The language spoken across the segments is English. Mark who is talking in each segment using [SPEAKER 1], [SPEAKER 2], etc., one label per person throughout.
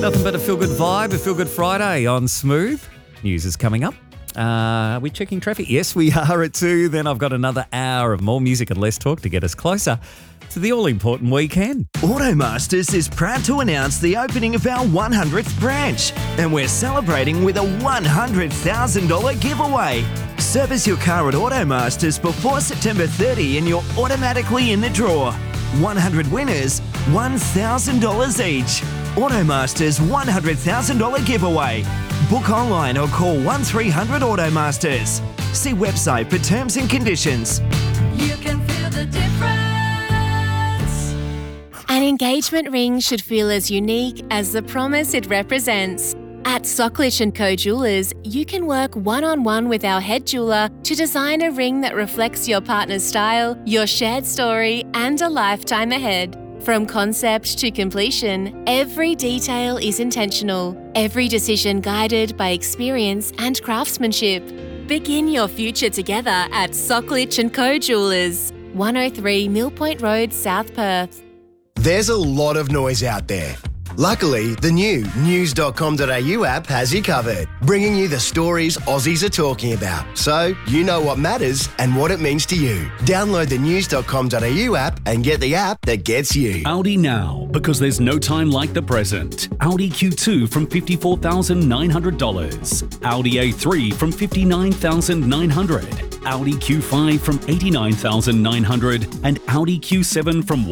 [SPEAKER 1] Nothing but a feel-good vibe, a feel-good Friday on Smooth. News is coming up. Are we checking traffic? Yes, we are at 2. Then I've got another hour of more music and less talk to get us closer to the all-important weekend.
[SPEAKER 2] Automasters is proud to announce the opening of our 100th branch, and we're celebrating with a $100,000 giveaway. Service your car at Automasters before September 30 and you're automatically in the draw. 100 winners, $1,000 each. Automasters $100,000 giveaway. Book online or call 1300 Automasters. See website for terms and conditions.
[SPEAKER 3] You can feel the difference.
[SPEAKER 4] An engagement ring should feel as unique as the promise it represents. At Socklich & Co Jewellers, you can work one-on-one with our head jeweller to design a ring that reflects your partner's style, your shared story, and a lifetime ahead. From concept to completion, every detail is intentional, every decision guided by experience and craftsmanship. Begin your future together at Socklich & Co Jewellers, 103 Mill Point Road, South Perth.
[SPEAKER 5] There's a lot of noise out there. Luckily, the new news.com.au app has you covered, bringing you the stories Aussies are talking about, so you know what matters and what it means to you. Download the news.com.au app and get the app that gets you.
[SPEAKER 6] Audi now, because there's no time like the present. Audi Q2 from $54,900. Audi A3 from $59,900. Audi Q5 from $89,900 and Audi Q7 from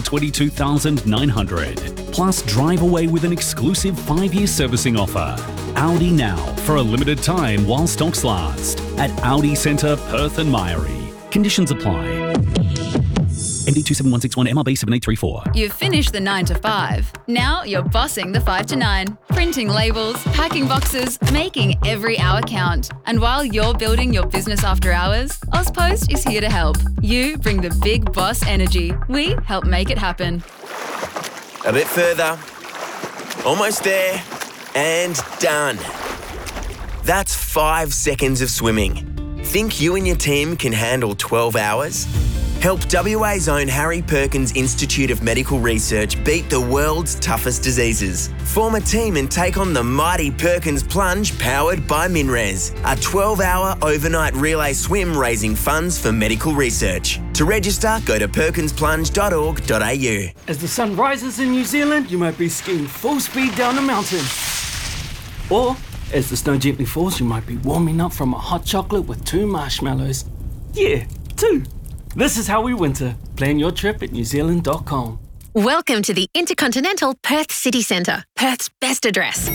[SPEAKER 6] $122,900. Plus, drive away with an exclusive 5-year servicing offer. Audi now, for a limited time while stocks last. At Audi Centre, Perth and Myrie. Conditions apply. MD 27161 MRB 7834.
[SPEAKER 3] You've finished the 9 to 5. Now you're bossing the 5 to 9. Printing labels, packing boxes, making every hour count. And while you're building your business after hours, AusPost is here to help. You bring the big boss energy. We help make it happen.
[SPEAKER 7] A bit further. Almost there. And done. That's 5 seconds of swimming. Think you and your team can handle 12 hours? Help WA's own Harry Perkins Institute of Medical Research beat the world's toughest diseases. Form a team and take on the mighty Perkins Plunge powered by MinRes, a 12-hour overnight relay swim raising funds for medical research. To register, go to perkinsplunge.org.au.
[SPEAKER 8] As the sun rises in New Zealand, you might be skiing full speed down a mountain. Or, as the snow gently falls, you might be warming up from a hot chocolate with 2 marshmallows. Yeah, 2. This is how we winter. Plan your trip at newzealand.com.
[SPEAKER 4] Welcome to the Intercontinental Perth City Centre, Perth's best address.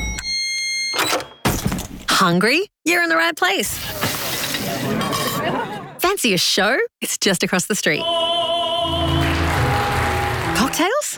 [SPEAKER 4] Hungry? You're in the right place. Fancy a show? It's just across the street. Cocktails?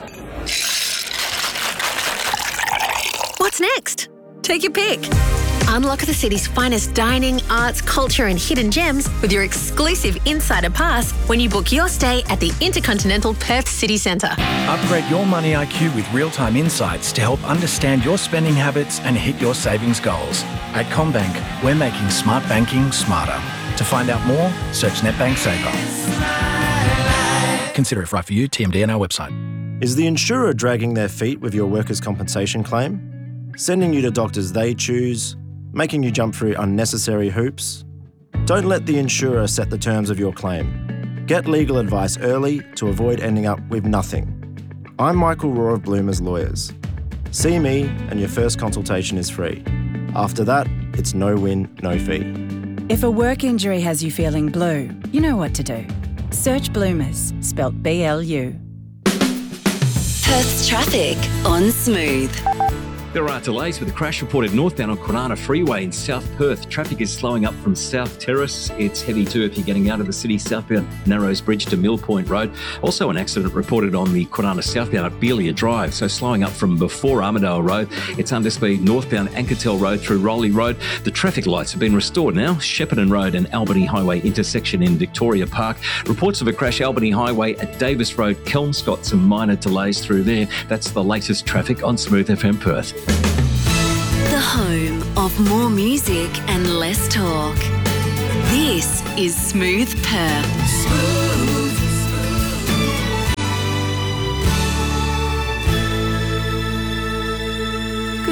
[SPEAKER 4] What's next? Take your pick. Unlock the city's finest dining, arts, culture and hidden gems with your exclusive Insider Pass when you book your stay at the Intercontinental Perth City Centre.
[SPEAKER 9] Upgrade your money IQ with real-time insights to help understand your spending habits and hit your savings goals. At CommBank, we're making smart banking smarter. To find out more, search NetBank Saver. Consider if right for you, TMD on our website.
[SPEAKER 10] Is the insurer dragging their feet with your workers' compensation claim? Sending you to doctors they choose? Making you jump through unnecessary hoops? Don't let the insurer set the terms of your claim. Get legal advice early to avoid ending up with nothing. I'm Michael Rohr of Bloomers Lawyers. See me and your first consultation is free. After that, it's no win, no fee.
[SPEAKER 11] If a work injury has you feeling blue, you know what to do. Search Bloomers, spelt BLU.
[SPEAKER 12] Perth's traffic on Smooth.
[SPEAKER 13] There are delays with a crash reported northbound on Kwinana Freeway in South Perth. Traffic is slowing up from South Terrace. It's heavy too if you're getting out of the city southbound Narrows Bridge to Mill Point Road. Also an accident reported on the Kwinana southbound at Beelia Drive, so slowing up from before Armidale Road. It's underspeed northbound Ankertel Road through Rowley Road. The traffic lights have been restored now. Shepparton Road and Albany Highway intersection in Victoria Park. Reports of a crash Albany Highway at Davis Road, Kelmscott. Some minor delays through there. That's the latest traffic on Smooth FM Perth.
[SPEAKER 12] The home of more music and less talk. This is Smooth Perth. Smooth.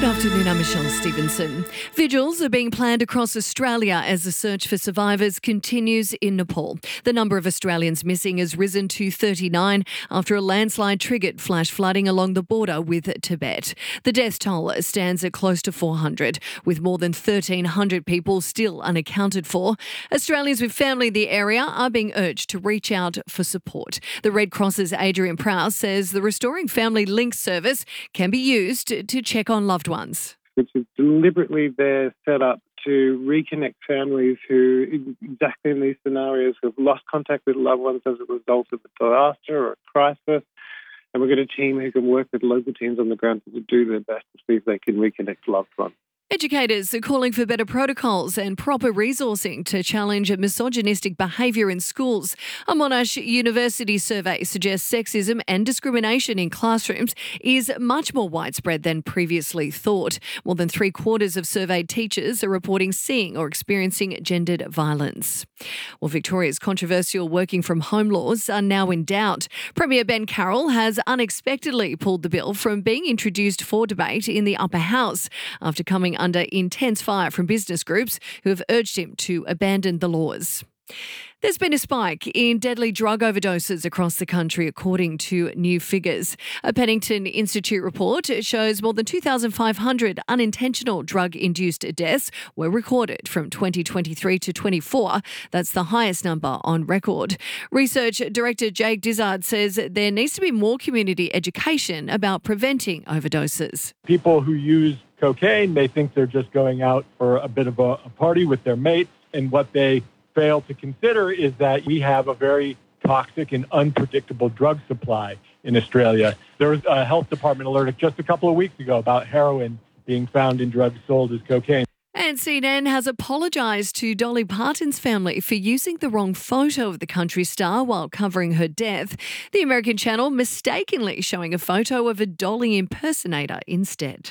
[SPEAKER 14] Good afternoon, I'm Michelle Stevenson. Vigils are being planned across Australia as the search for survivors continues in Nepal. The number of Australians missing has risen to 39 after a landslide triggered flash flooding along the border with Tibet. The death toll stands at close to 400, with more than 1,300 people still unaccounted for. Australians with family in the area are being urged to reach out for support. The Red Cross's Adrian Prowse says the Restoring Family Link service can be used to check on loved ones.
[SPEAKER 15] Which is deliberately there set up to reconnect families who, exactly in these scenarios, have lost contact with loved ones as a result of a disaster or a crisis. And we've got a team who can work with local teams on the ground to do their best to see if they can reconnect loved ones.
[SPEAKER 14] Educators are calling for better protocols and proper resourcing to challenge misogynistic behaviour in schools. A Monash University survey suggests sexism and discrimination in classrooms is much more widespread than previously thought. More than 3/4 of surveyed teachers are reporting seeing or experiencing gendered violence. Well, Victoria's controversial working from home laws are now in doubt. Premier Ben Carroll has unexpectedly pulled the bill from being introduced for debate in the upper house after coming under intense fire from business groups who have urged him to abandon the laws. There's been a spike in deadly drug overdoses across the country, according to new figures. A Pennington Institute report shows more than 2,500 unintentional drug-induced deaths were recorded from 2023 to 24. That's the highest number on record. Research Director Jake Dizzard says there needs to be more community education about preventing overdoses.
[SPEAKER 16] People who use cocaine, they think they're just going out for a bit of a party with their mates, and what they fail to consider is that we have a very toxic and unpredictable drug supply in Australia. There was a health department alert just a couple of weeks ago about heroin being found in drugs sold as cocaine.
[SPEAKER 14] And CNN has apologised to Dolly Parton's family for using the wrong photo of the country star while covering her death. The American channel mistakenly showing a photo of a Dolly impersonator instead.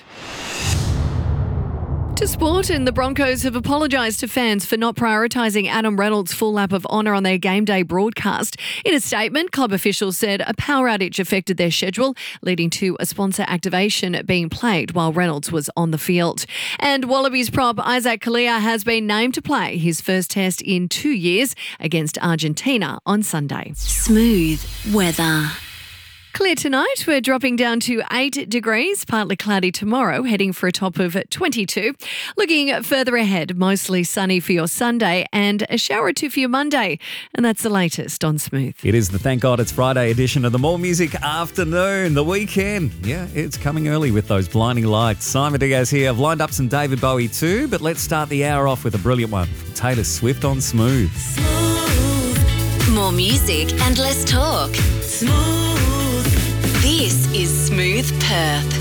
[SPEAKER 14] To sport, and the Broncos have apologised to fans for not prioritising Adam Reynolds' full lap of honour on their game day broadcast. In a statement, club officials said a power outage affected their schedule, leading to a sponsor activation being played while Reynolds was on the field. And Wallabies prop Isaac Kalia has been named to play his first test in 2 years against Argentina on Sunday.
[SPEAKER 12] Smooth weather.
[SPEAKER 14] Clear tonight, we're dropping down to 8 degrees, partly cloudy tomorrow, heading for a top of 22. Looking further ahead, mostly sunny for your Sunday and a shower or two for your Monday. And that's the latest on Smooth.
[SPEAKER 1] It is the Thank God It's Friday edition of the More Music Afternoon, the weekend. Yeah, it's coming early with those blinding lights. Simon Diaz here. I've lined up some David Bowie too, but let's start the hour off with a brilliant one from Taylor Swift on Smooth.
[SPEAKER 12] More music and less talk. Smooth. This is Smooth Perth.